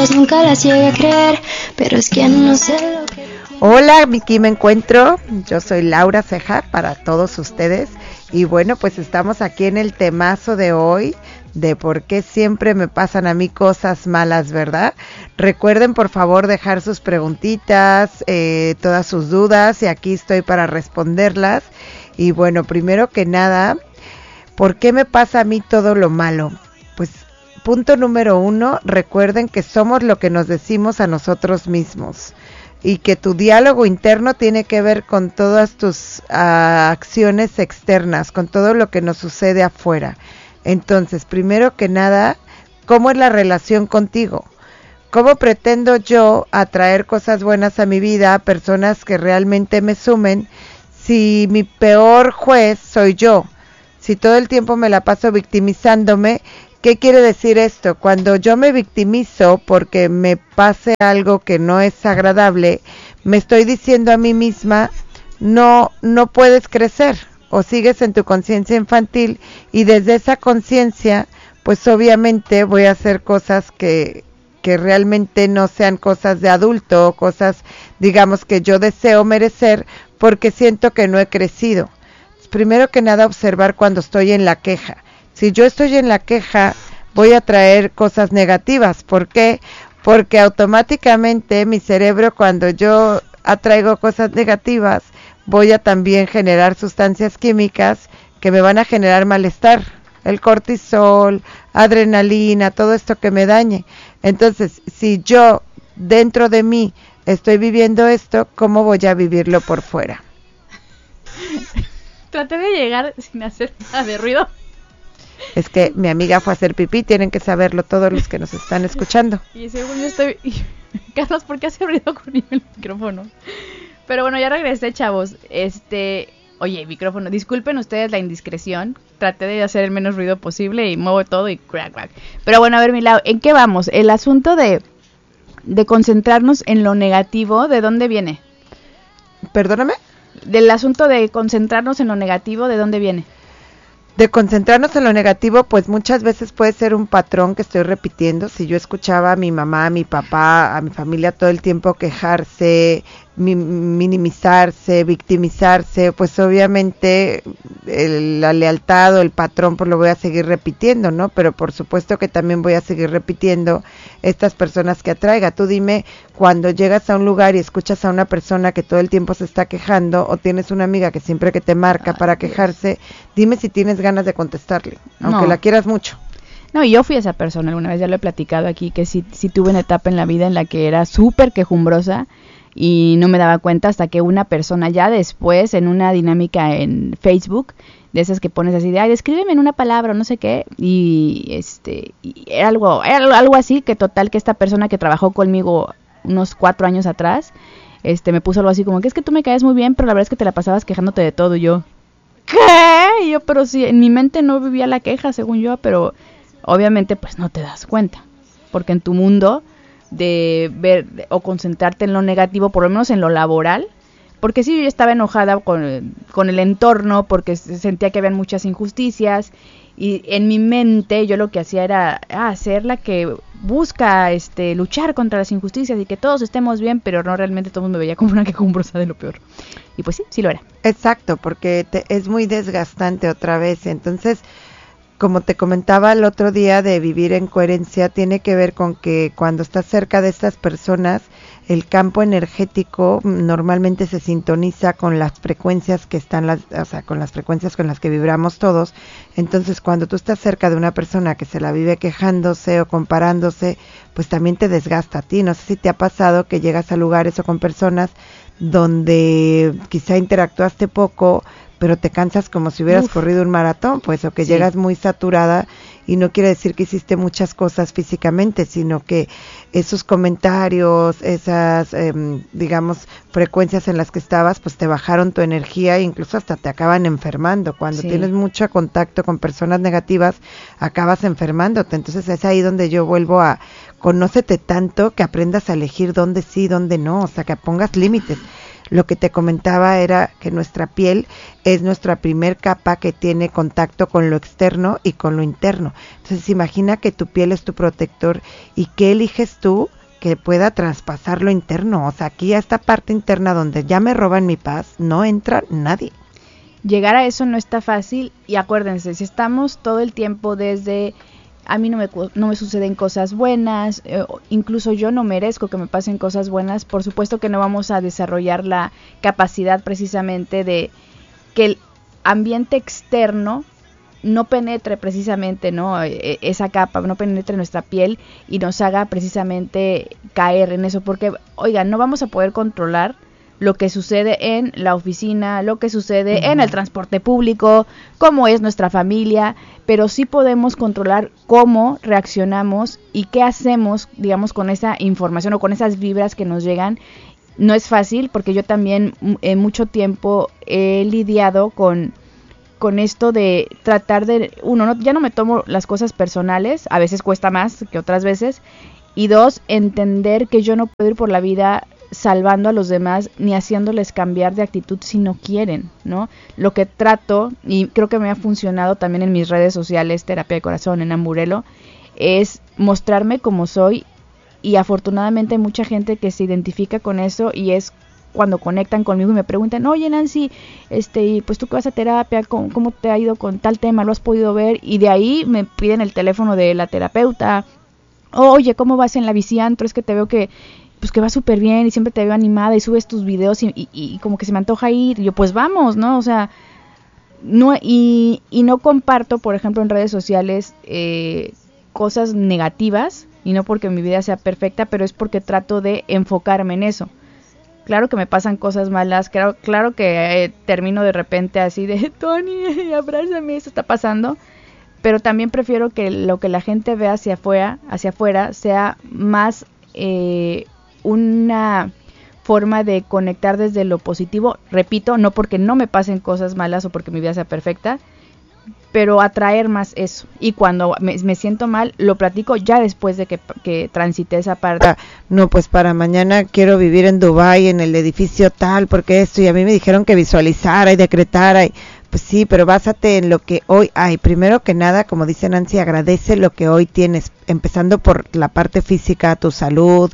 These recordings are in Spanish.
vez nunca las llegué a creer, pero es que no sé lo que... Hola, aquí me encuentro, yo soy Laura Ceja para todos ustedes y bueno, pues estamos aquí en el temazo de hoy de por qué siempre me pasan a mí cosas malas, ¿verdad? Recuerden por favor dejar sus preguntitas, todas sus dudas y aquí estoy para responderlas. Y bueno, primero que nada, ¿por qué me pasa a mí todo lo malo? Pues punto número 1, recuerden que somos lo que nos decimos a nosotros mismos y que tu diálogo interno tiene que ver con todas tus acciones externas, con todo lo que nos sucede afuera. Entonces, primero que nada, ¿cómo es la relación contigo? ¿Cómo pretendo yo atraer cosas buenas a mi vida, personas que realmente me sumen, si mi peor juez soy yo? Si todo el tiempo me la paso victimizándome, ¿qué quiere decir esto? Cuando yo me victimizo porque me pase algo que no es agradable, me estoy diciendo a mí misma, no puedes crecer. O sigues en tu conciencia infantil y desde esa conciencia, pues obviamente voy a hacer cosas que realmente no sean cosas de adulto, cosas, digamos, que yo deseo merecer porque siento que no he crecido. Primero que nada, observar cuando estoy en la queja. Si yo estoy en la queja, voy a traer cosas negativas. ¿Por qué? Porque automáticamente mi cerebro, cuando yo atraigo cosas negativas, voy a también generar sustancias químicas que me van a generar malestar, el cortisol, adrenalina, todo esto que me dañe. Entonces, si yo dentro de mí estoy viviendo esto, ¿cómo voy a vivirlo por fuera? Traté de llegar sin hacer nada de ruido. Es que mi amiga fue a hacer pipí, tienen que saberlo todos los que nos están escuchando. Y según yo estoy... Carlos, ¿por qué hace ruido con el micrófono? Pero bueno, ya regresé, chavos. Oye, micrófono, disculpen ustedes la indiscreción. Traté de hacer el menos ruido posible y muevo todo y crack, crack. Pero bueno, a ver, Milau, ¿en qué vamos? El asunto de concentrarnos en lo negativo, ¿de dónde viene? ¿Perdóname? Del asunto de concentrarnos en lo negativo, ¿de dónde viene? De concentrarnos en lo negativo, pues muchas veces puede ser un patrón que estoy repitiendo. Si yo escuchaba a mi mamá, a mi papá, a mi familia todo el tiempo quejarse, minimizarse, victimizarse, pues obviamente la lealtad o el patrón pues lo voy a seguir repitiendo, ¿no? Pero por supuesto que también voy a seguir repitiendo estas personas que atraiga. Tú dime, cuando llegas a un lugar y escuchas a una persona que todo el tiempo se está quejando, o tienes una amiga que siempre que te marca para quejarse, dime si tienes ganas de contestarle, aunque no. La quieras mucho. No, y yo fui esa persona, alguna vez ya lo he platicado aquí, que sí tuve una etapa en la vida en la que era súper quejumbrosa y no me daba cuenta hasta que una persona ya después, en una dinámica en Facebook, de esas que pones así de, ay, descríbeme en una palabra o no sé qué, y era algo así, que total, que esta persona que trabajó conmigo unos 4 años atrás, me puso algo así como que es que tú me caes muy bien, pero la verdad es que te la pasabas quejándote de todo. Y yo, ¿qué? Y yo, pero sí, en mi mente no vivía la queja, según yo, pero obviamente pues no te das cuenta, porque en tu mundo de ver o concentrarte en lo negativo, por lo menos en lo laboral, porque sí, yo estaba enojada con el entorno, porque sentía que habían muchas injusticias, y en mi mente yo lo que hacía era ser la que busca luchar contra las injusticias y que todos estemos bien, pero no, realmente todo el mundo me veía como una quejumbrosa de lo peor. Y pues sí lo era. Exacto, porque es muy desgastante otra vez. Entonces, como te comentaba el otro día, de vivir en coherencia tiene que ver con que cuando estás cerca de estas personas, el campo energético normalmente se sintoniza con las frecuencias que están, con las frecuencias con las que vibramos todos. Entonces, cuando tú estás cerca de una persona que se la vive quejándose o comparándose, pues también te desgasta a ti. No sé si te ha pasado que llegas a lugares o con personas donde quizá interactuaste poco, pero te cansas como si hubieras corrido un maratón, pues, o que llegas muy saturada, y no quiere decir que hiciste muchas cosas físicamente, sino que esos comentarios, esas, digamos, frecuencias en las que estabas, pues te bajaron tu energía e incluso hasta te acaban enfermando. Cuando tienes mucho contacto con personas negativas, acabas enfermándote. Entonces es ahí donde yo vuelvo a conócete tanto que aprendas a elegir dónde sí, dónde no, o sea, que pongas límites. Lo que te comentaba era que nuestra piel es nuestra primer capa que tiene contacto con lo externo y con lo interno. Entonces imagina que tu piel es tu protector y ¿qué eliges tú que pueda traspasar lo interno? O sea, aquí a esta parte interna donde ya me roban mi paz, no entra nadie. Llegar a eso no está fácil y acuérdense, si estamos todo el tiempo desde a mí no me suceden cosas buenas, incluso yo no merezco que me pasen cosas buenas, por supuesto que no vamos a desarrollar la capacidad precisamente de que el ambiente externo no penetre precisamente, ¿no? Esa capa, no penetre nuestra piel y nos haga precisamente caer en eso, porque, oigan, no vamos a poder controlar lo que sucede en la oficina, lo que sucede en el transporte público, cómo es nuestra familia, pero sí podemos controlar cómo reaccionamos y qué hacemos, digamos, con esa información o con esas vibras que nos llegan. No es fácil porque yo también en mucho tiempo he lidiado con esto de tratar de, uno, ya no me tomo las cosas personales, a veces cuesta más que otras veces, y dos, entender que yo no puedo ir por la vida salvando a los demás ni haciéndoles cambiar de actitud si no quieren, ¿no? Lo que trato, y creo que me ha funcionado también en mis redes sociales, Terapia de Corazón, en Amburelo, es mostrarme como soy, y afortunadamente hay mucha gente que se identifica con eso y es cuando conectan conmigo y me preguntan, oye Nancy, pues tú que vas a terapia, ¿cómo te ha ido con tal tema? ¿Lo has podido ver? Y de ahí me piden el teléfono de la terapeuta. Oye, ¿cómo vas en la biciantro? Es que te veo que pues que va súper bien y siempre te veo animada y subes tus videos y como que se me antoja ir. Y yo, pues vamos, ¿no? O sea, no, y no comparto, por ejemplo, en redes sociales cosas negativas, y no porque mi vida sea perfecta, pero es porque trato de enfocarme en eso. Claro que me pasan cosas malas, claro que termino de repente así de, Tony, abrázame, esto está pasando, pero también prefiero que lo que la gente vea hacia afuera sea más una forma de conectar desde lo positivo, repito, no porque no me pasen cosas malas o porque mi vida sea perfecta, pero atraer más eso. Y cuando me siento mal, lo platico ya después de que transité esa parte. No, pues para mañana quiero vivir en Dubái, en el edificio tal, porque esto, y a mí me dijeron que visualizara y decretara, y pues sí, pero básate en lo que hoy hay. Primero que nada, como dice Nancy, agradece lo que hoy tienes, empezando por la parte física, tu salud,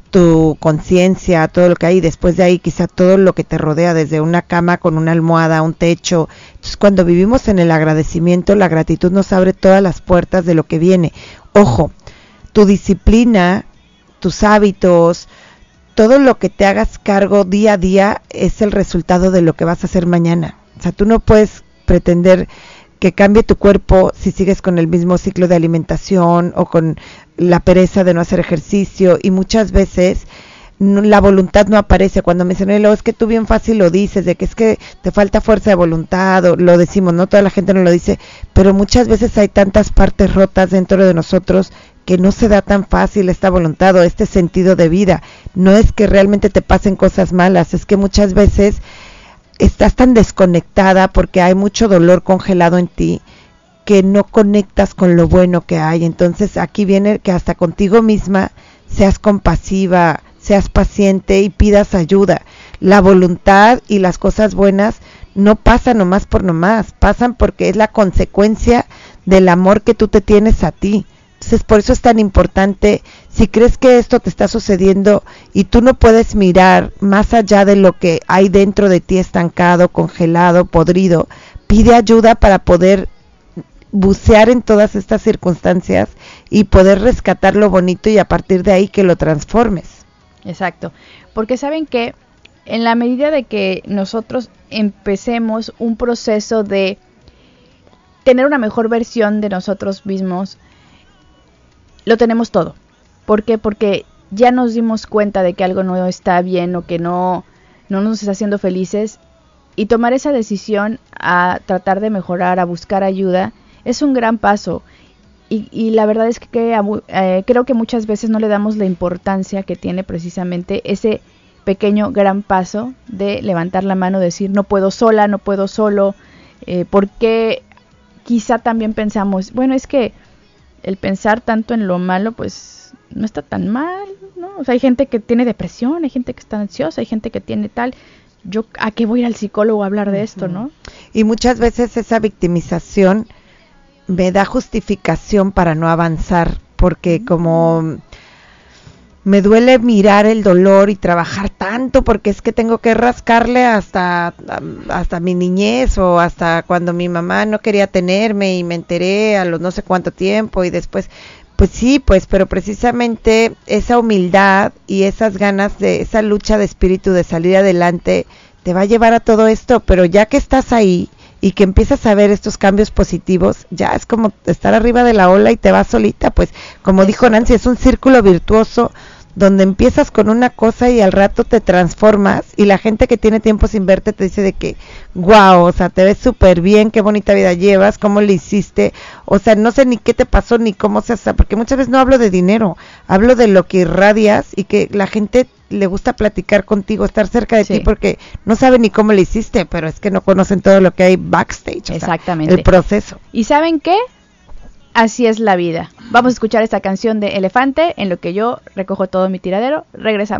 tu conciencia, todo lo que hay, y después de ahí quizá todo lo que te rodea, desde una cama con una almohada, un techo. Entonces, cuando vivimos en el agradecimiento, la gratitud nos abre todas las puertas de lo que viene. Ojo, tu disciplina, tus hábitos, todo lo que te hagas cargo día a día es el resultado de lo que vas a hacer mañana. O sea, tú no puedes pretender que cambie tu cuerpo si sigues con el mismo ciclo de alimentación o con la pereza de no hacer ejercicio, y muchas veces la voluntad no aparece. Cuando me dicen, es que tú bien fácil lo dices, de que es que te falta fuerza de voluntad, o lo decimos, no toda la gente no lo dice, pero muchas veces hay tantas partes rotas dentro de nosotros que no se da tan fácil esta voluntad o este sentido de vida. No es que realmente te pasen cosas malas, es que muchas veces estás tan desconectada porque hay mucho dolor congelado en ti que no conectas con lo bueno que hay. Entonces aquí viene que hasta contigo misma seas compasiva, seas paciente y pidas ayuda. La voluntad y las cosas buenas no pasan nomás por nomás, pasan porque es la consecuencia del amor que tú te tienes a ti. Entonces por eso es tan importante, si crees que esto te está sucediendo y tú no puedes mirar más allá de lo que hay dentro de ti estancado, congelado, podrido, pide ayuda para poder bucear en todas estas circunstancias y poder rescatar lo bonito y a partir de ahí que lo transformes. Exacto, porque saben que en la medida de que nosotros empecemos un proceso de tener una mejor versión de nosotros mismos, lo tenemos todo. ¿Por qué? Porque ya nos dimos cuenta de que algo no está bien o que no nos está haciendo felices, y tomar esa decisión a tratar de mejorar, a buscar ayuda, es un gran paso. Y la verdad es que creo que muchas veces no le damos la importancia que tiene precisamente ese pequeño gran paso de levantar la mano, decir no puedo sola, no puedo solo, porque quizá también pensamos, bueno, es que el pensar tanto en lo malo pues no está tan mal, ¿no? O sea, hay gente que tiene depresión, hay gente que está ansiosa, hay gente que tiene tal. yo ¿a qué voy a ir al psicólogo a hablar de esto, no? Y muchas veces esa victimización me da justificación para no avanzar, porque como me duele mirar el dolor y trabajar tanto, porque es que tengo que rascarle hasta mi niñez, o hasta cuando mi mamá no quería tenerme y me enteré a los no sé cuánto tiempo, y después, pues sí, pues, pero precisamente esa humildad y esas ganas de, esa lucha de espíritu de salir adelante, te va a llevar a todo esto. Pero ya que estás ahí y que empiezas a ver estos cambios positivos, ya es como estar arriba de la ola y te vas solita, pues, como dijo Nancy, es un círculo virtuoso donde empiezas con una cosa y al rato te transformas, y la gente que tiene tiempo sin verte te dice de que wow, o sea, te ves súper bien, qué bonita vida llevas, cómo le hiciste, o sea, no sé ni qué te pasó ni cómo se hace, porque muchas veces no hablo de dinero, hablo de lo que irradias, y que la gente le gusta platicar contigo, estar cerca de ti, porque no sabe ni cómo le hiciste, pero es que no conocen todo lo que hay backstage. Exactamente. O sea, el proceso. ¿Y saben qué? Así es la vida. Vamos a escuchar esta canción de Elefante, en lo que yo recojo todo mi tiradero. Regresamos.